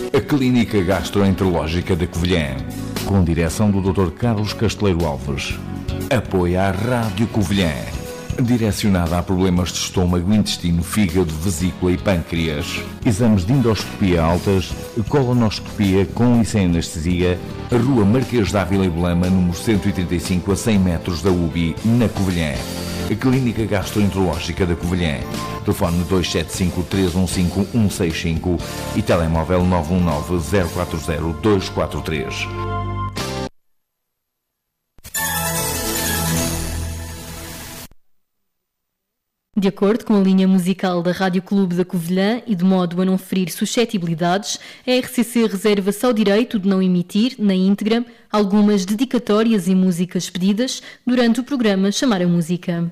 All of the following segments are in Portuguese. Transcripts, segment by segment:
A Clínica Gastroenterológica da Covilhã, com direção do Dr. Carlos Casteleiro Alves. Apoia a Rádio Covilhã, direcionada a problemas de estômago, intestino, fígado, vesícula e pâncreas. Exames de endoscopia altas, colonoscopia com e sem anestesia. Rua Marquês de Ávila e Belema, número 185, a 100 metros da UBI, na Covilhã. A Clínica Gastroenterológica da Covilhã. Telefone 275-315-165 e telemóvel 919-040-243. De acordo com a linha musical da Rádio Clube da Covilhã e de modo a não ferir suscetibilidades, a RCC reserva-se ao direito de não emitir, na íntegra, algumas dedicatórias e músicas pedidas durante o programa Chamar a Música.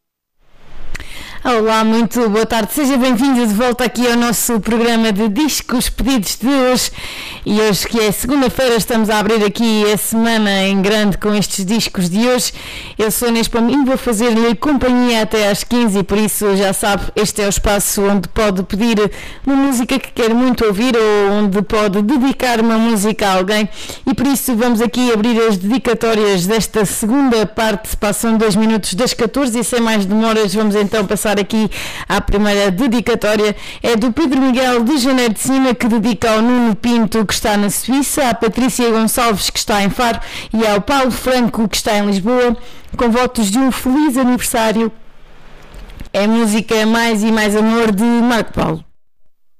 Olá, muito boa tarde, seja bem-vindo de volta aqui ao nosso programa de discos pedidos de hoje. E hoje, que é segunda-feira, estamos a abrir aqui a semana em grande com estes discos de hoje. Eu sou Inês Palminho, vou fazer-lhe companhia até às 15 e por isso já sabe, este é o espaço onde pode pedir uma música que quer muito ouvir ou onde pode dedicar uma música a alguém. E por isso vamos aqui abrir as dedicatórias desta segunda parte, passam 2 minutos das 14 e sem mais demoras vamos então passar aqui à primeira dedicatória. É do Pedro Miguel de Janeiro de Cima, que dedica ao Nuno Pinto, que está na Suíça, à Patrícia Gonçalves, que está em Faro, e ao Paulo Franco, que está em Lisboa, com votos de um feliz aniversário. É música Mais e Mais Amor de Marco Paulo.